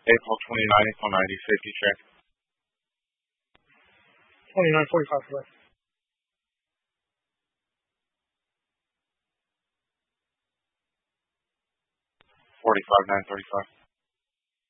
April 29, April 90, safety check. 2945 correct. 45, 935.